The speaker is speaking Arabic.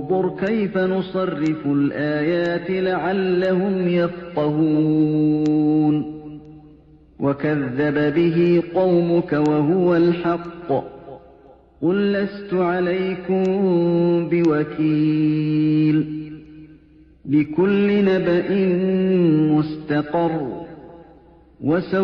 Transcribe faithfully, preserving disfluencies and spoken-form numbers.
انظُرْ كَيْفَ نُصَرِّفُ الْآيَاتِ لَعَلَّهُمْ يَفْقَهُونَ وَكَذَّبَ بِهِ قَوْمُكَ وَهُوَ الْحَقُّ قُل لَّسْتُ عَلَيْكُم بِوَكِيلٍ لِكُلِّ نَبَإٍ مُّسْتَقَرٌّ